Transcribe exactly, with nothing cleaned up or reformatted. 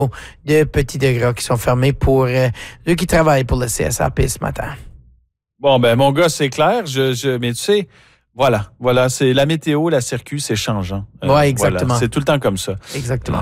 de petits degrés qui sont fermés pour euh, ceux qui travaillent pour le C S A P ce matin. Bon, ben mon gars, c'est clair. Je, je, mais tu sais, voilà, voilà, c'est la météo, la circuit, c'est changeant. Euh, oui, exactement. Voilà, c'est tout le temps comme ça. Exactement.